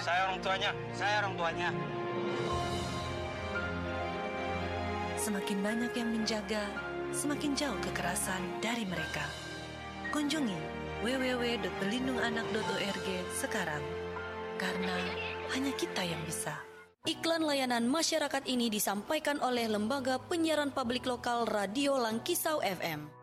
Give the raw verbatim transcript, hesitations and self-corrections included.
Saya orang tuanya. Saya orang tuanya. Semakin banyak yang menjaga, semakin jauh kekerasan dari mereka. Kunjungi w w w titik pelindunganak titik org sekarang, karena hanya kita yang bisa. Iklan layanan masyarakat ini disampaikan oleh Lembaga Penyiaran Publik Lokal Radio Langkisau F M.